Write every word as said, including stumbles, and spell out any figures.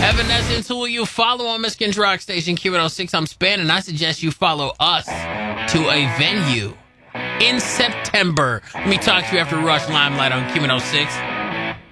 Evanescence, who will you follow on Michigan's Rock Station, Q one oh six? I'm Span, and I suggest you follow us to a venue in September. Let me talk to you after Rush Limelight on Q one oh six.